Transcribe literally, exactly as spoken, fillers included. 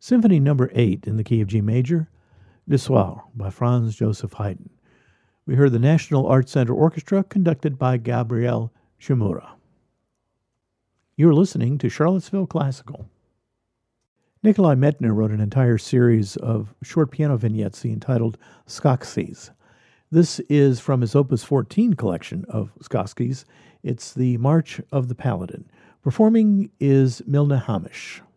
Symphony Number eight in the key of G major, Le Soir by Franz Joseph Haydn. We heard the National Arts Center Orchestra conducted by Gabriel Shimura. You're listening to Charlottesville Classical. Nikolai Metner wrote an entire series of short piano vignettes he entitled Skaksis. This is from his Opus fourteen collection of Skaksis. It's the March of the Paladin. Performing is Milna Hamish.